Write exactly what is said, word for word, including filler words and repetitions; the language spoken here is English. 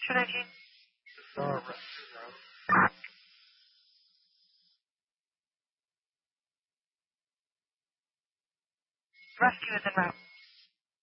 for nineteen? Uh, rescue Rescue is en route.